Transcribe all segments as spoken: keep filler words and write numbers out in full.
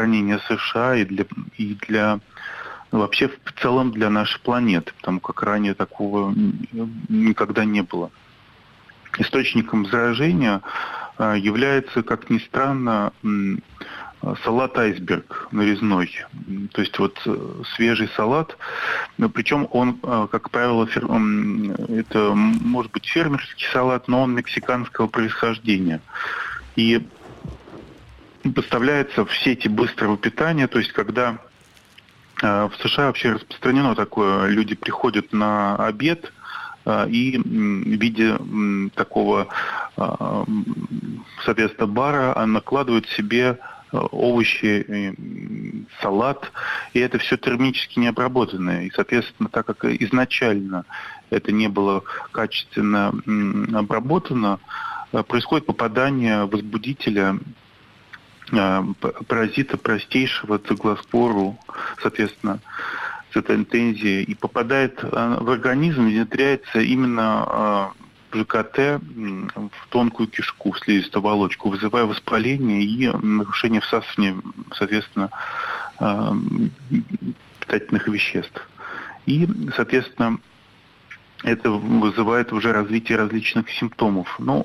здравоохранения США и для, и для ну, вообще в целом для нашей планеты, потому как ранее такого никогда не было. Источником заражения является, как ни странно, салат айсберг нарезной. То есть вот свежий салат, причем он, как правило, фер... это может быть фермерский салат, но он мексиканского происхождения. И поставляется в сети быстрого питания, то есть когда в США вообще распространено такое, люди приходят на обед и в виде такого, соответственно, бара накладывают себе овощи, салат, и это все термически необработанное. И, соответственно, так как изначально это не было качественно обработано, происходит попадание возбудителя, паразита простейшего циклоспору, соответственно, цитоинтензии, и попадает в организм, внедряется именно в ЖКТ, в тонкую кишку, в слизистую оболочку, вызывая воспаление и нарушение всасывания, соответственно, питательных веществ. И, соответственно, это вызывает уже развитие различных симптомов. Ну,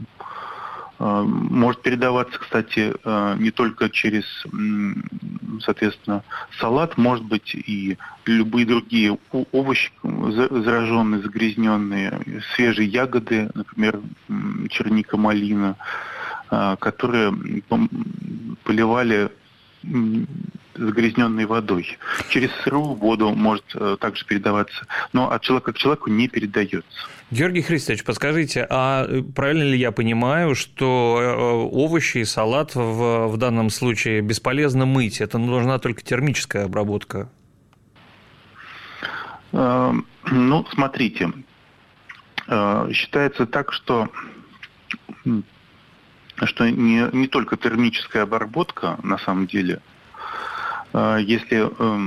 может передаваться, кстати, не только через, соответственно, салат, может быть и любые другие овощи, зараженные, загрязненные, свежие ягоды, например, черника, малина, которые поливали загрязненной водой. Через сырую воду может также передаваться, но от человека к человеку не передается. Георгий Христович, подскажите, а правильно ли я понимаю, что овощи и салат в, в данном случае бесполезно мыть? Это нужна только термическая обработка? Ну, смотрите, считается так, что что не, не только термическая обработка, на самом деле, если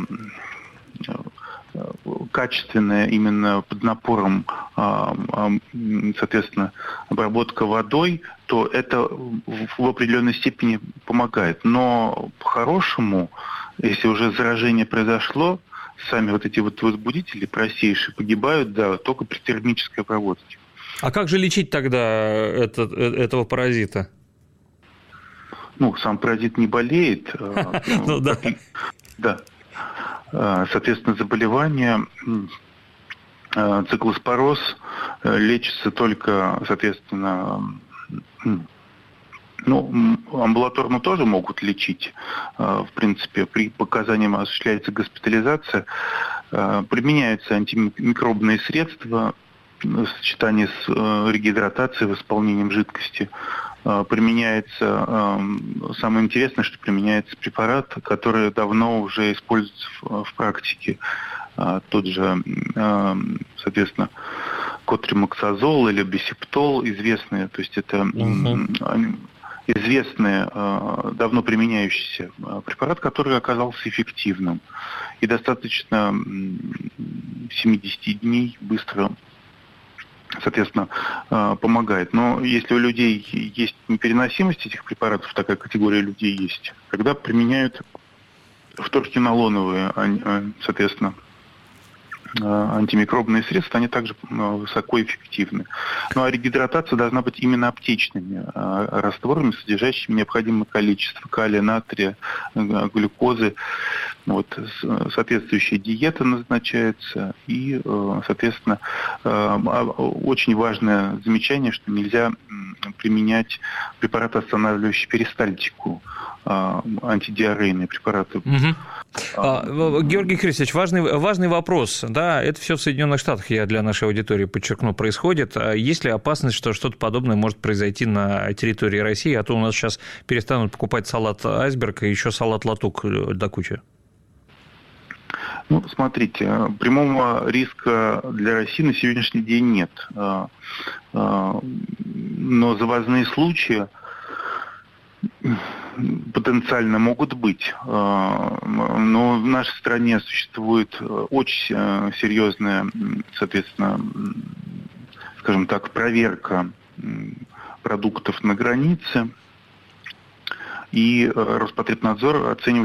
качественная именно под напором, соответственно, обработка водой, то это в определенной степени помогает. Но по-хорошему, если уже заражение произошло, сами вот эти вот возбудители простейшие погибают, да, только при термической обработке. А как же лечить тогда этот, этого паразита? Ну, сам паразит не болеет. Ну да. Да. Соответственно, заболевание, циклоспороз лечится только, соответственно, ну, амбулаторно тоже могут лечить. В принципе, при показаниям осуществляется госпитализация. Применяются антимикробные средства в сочетании с регидратацией, восполнением жидкости. Применяется, самое интересное, что применяется препарат, который давно уже используется в, в практике. Тот же, соответственно, котримаксазол или бисептол, известные, то есть это uh-huh. известный, давно применяющийся препарат, который оказался эффективным. И достаточно семьдесят дней быстро, соответственно, помогает. Но если у людей есть непереносимость этих препаратов, такая категория людей есть, тогда применяют вторхинолоновые, соответственно, антимикробные средства, они также высоко эффективны. Ну а регидратация должна быть именно аптечными растворами, содержащими необходимое количество калия, натрия, глюкозы. Вот, соответствующая диета назначается. И, соответственно, очень важное замечание, что нельзя применять препараты, останавливающие перистальтику, антидиарейные препараты. Угу. А, Георгий Христович, важный, важный вопрос. Да, это все в Соединенных Штатах, я для нашей аудитории подчеркну, происходит. Есть ли опасность, что что-то подобное может произойти на территории России, а то у нас сейчас перестанут покупать салат айсберг и еще салат латук до кучи? Ну, смотрите, прямого риска для России на сегодняшний день нет. Но завозные случаи потенциально могут быть. Но в нашей стране существует очень серьезная, соответственно, скажем так, проверка продуктов на границе. И Роспотребнадзор оценивает